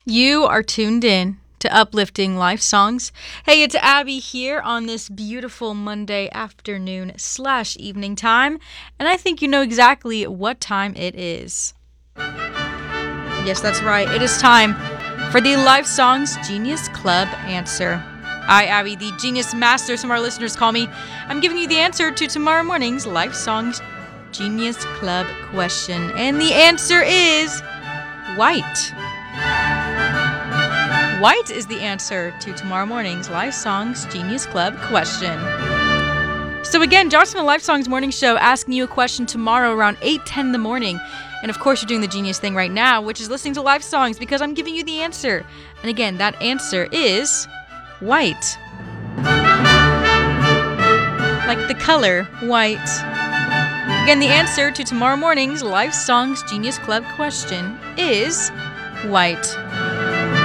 You are tuned in to Uplifting Life Songs. Hey, it's Abby here on this beautiful Monday afternoon/evening time, and I think you know exactly what time it is. Yes, that's right. It is time for the Life Songs Genius Club answer. I, Abby, the genius master, some of our listeners call me. I'm giving you the answer to tomorrow morning's Life Songs Genius Club question, and the answer is white. White is the answer to tomorrow morning's Life Songs Genius Club question. So again, Johnson Life Songs Morning Show asking you a question tomorrow around 8:10 in the morning. And of course, you're doing the genius thing right now, which is listening to live songs because I'm giving you the answer. And again, that answer is white. Like the color white. Again, the answer to tomorrow morning's Life Songs Genius Club question is white.